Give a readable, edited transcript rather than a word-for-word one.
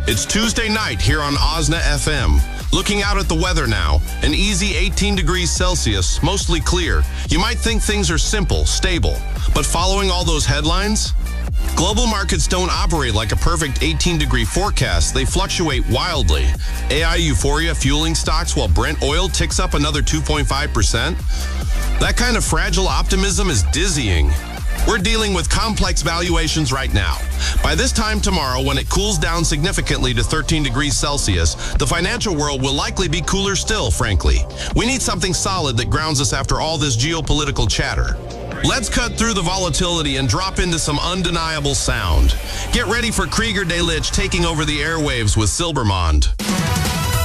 It's Tuesday night here on OSNA FM. Looking out at the weather now, an easy 18 degrees Celsius, mostly clear. You might think things are simple, stable, but following all those headlines? Global markets don't operate like a perfect 18-degree forecast. They fluctuate wildly. AI euphoria fueling stocks while Brent oil ticks up another 2.5%. That kind of fragile optimism is dizzying. We're dealing with complex valuations right now. By this time tomorrow, when it cools down significantly to 13 degrees Celsius, the financial world will likely be cooler still, frankly. We need something solid that grounds us after all this geopolitical chatter. Let's cut through the volatility and drop into some undeniable sound. Get ready for Krieger Delitzsch taking over the airwaves with Silbermond.